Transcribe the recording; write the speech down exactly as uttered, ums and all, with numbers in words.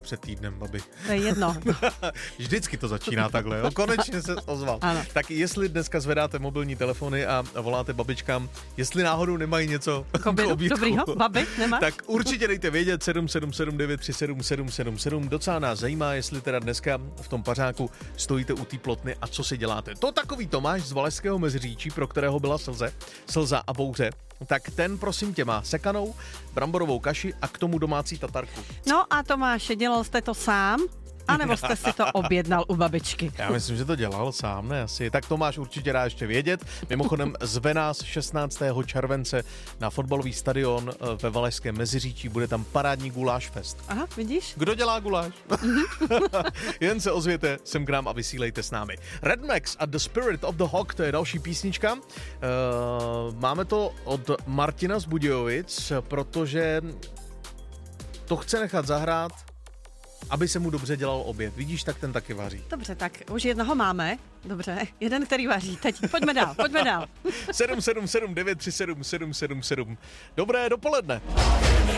před týdnem, babi. To je jedno. Vždycky to začíná takhle, jo? Konečně se ozval. Ano. Tak jestli dneska zvedáte mobilní telefony a voláte babičkám, jestli náhodou nemají něco k obídku, Dobrýho, babi, nemáš? tak určitě dejte vědět sedm sedm sedm devět tři sedm sedm sedm sedm. Docela nás zajímá, jestli teda dneska v tom pařáku stojíte u té plotny a co si děláte. To takový Tomáš z Valašského Meziříčí, pro kterého byla slze, slza a bouře, tak ten prosím tě má sekanou bramborovou kaši a k tomu domácí tatarku. No a Tomáše, dělal jste to sám? A nebo jste si to objednal u babičky? Já myslím, že to dělal sám, ne asi. Tak Tomáš určitě dá ještě vědět. Mimochodem zve nás šestnáctého července na fotbalový stadion ve Valašském Meziříčí. Bude tam parádní guláš fest. Aha, vidíš? Kdo dělá guláš? Jen se ozvěte sem k nám a vysílejte s námi. Red Max a The Spirit of the Hawk, to je další písnička. Uh, máme to od Martina z Budějovic, protože to chce nechat zahrát, aby se mu dobře dělal oběd. Vidíš, tak ten taky vaří. Dobře, tak už jednoho máme. Dobře, jeden, který vaří. Teď pojďme dál, pojďme dál. sedm sedm sedm devět tři sedm sedm sedm sedm. Dobré dopoledne.